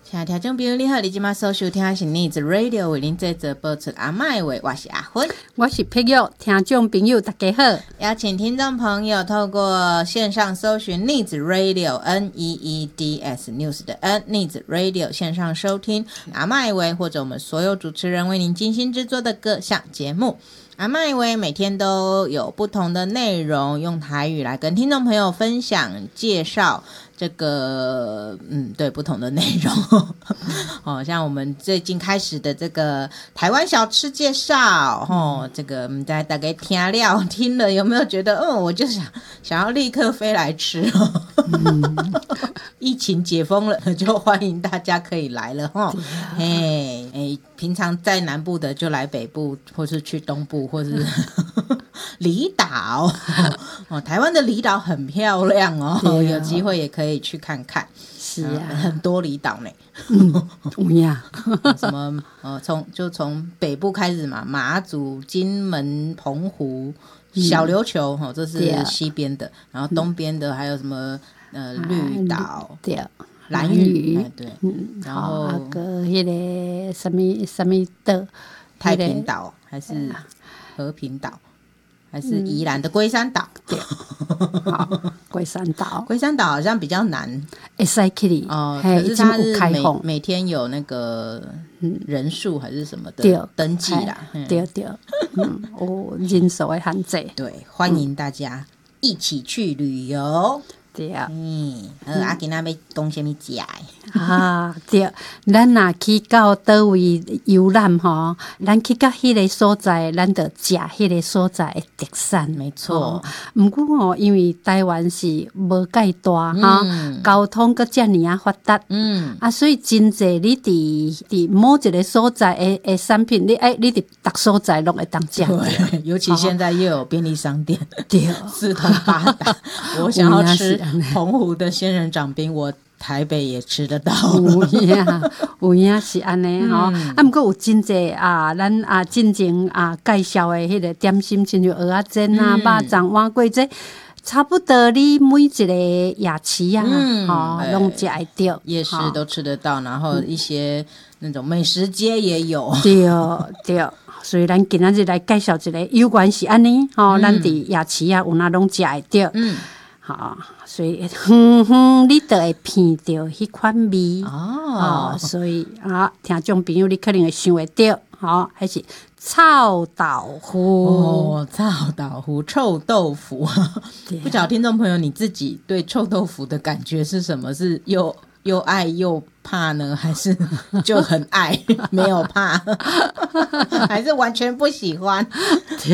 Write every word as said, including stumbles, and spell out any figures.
亲爱的听众朋友你好，你现在所收听的是 Needs Radio 为您制作播出阿嬷的话，我是阿芬， 我是佩玉。听众朋友大家好， 邀请听众朋友透过线上搜寻 Needs Radio N E E D S News 的 N Needs Radio 线上收听阿嬷的话，或者我们所有主持人为您精心制作的各项节目。阿嬷以为每天都有不同的内容，用台语来跟听众朋友分享介绍这个嗯对不同的内容哦，像我们最近开始的这个台湾小吃介绍哦，这个我们大大概听了听了有没有觉得嗯我就想想要立刻飞来吃哦、嗯、疫情解封了就欢迎大家可以来了哦，嘿哎平常在南部的就来北部或是去东部或是离岛哦，台湾的离岛很漂亮哦，有机会也可以去看看。 是啊， 嗯、很多离岛呢。 嗯，有呀， 什么呃，从就从北部开始嘛，马祖、金门、澎湖、小琉球，哈、嗯哦，这是西边的，然后东边的还有什么呃绿岛、 嗯、对。 兰屿、哎、对、 嗯， 然后那个迄个什么什么岛， 太平岛还是和平岛？还是宜兰的龟山岛、嗯、 对，好，龟山岛， 龟山岛好像比较难， 会使去哦，可是它是开放， 每天有那个人数还是什么的登记啦， 对对，嗯，有人数的限制， 对，欢迎大家一起去旅游。 对啊， 嗯，呃，啊，今仔要讲什么食的？ 啊，对，咱若去到倒位游览吼，咱去到迄个所在，咱就食迄个所在的特产。 没错， 毋过吼，因为台湾是无介大哈、嗯，交通阁遮尔啊发达，嗯，啊，所以真济你伫伫某一个所在的的产品，你哎，你伫逐所在拢会当食。 对，尤其现在又有便利商店，对，四通八达。我想要吃澎湖的仙人掌冰，我台北也吃得到。 有影，有影是安尼吼。啊，毋过有真济啊，咱啊进前啊介绍的迄个点心，亲像蚵仔煎啊、肉粽、碗粿这。差不多你每一个夜市啊，嗯，哦，拢食会到， 夜市都吃得到，然后一些那种美食街也有。 对对，所以咱今仔日来介绍一个，有关是安尼，吼、哦，咱伫夜市啊，有哪拢食会到，嗯，好，所以远远你就会闻到迄款味哦，哦，所以啊，听众朋友你可能会想会到，好，还是。臭豆腐哦，臭豆腐、臭豆腐，不晓得听众朋友你自己对臭豆腐的感觉是什么？是又又爱又怕呢，还是就很爱没有怕，还是完全不喜欢？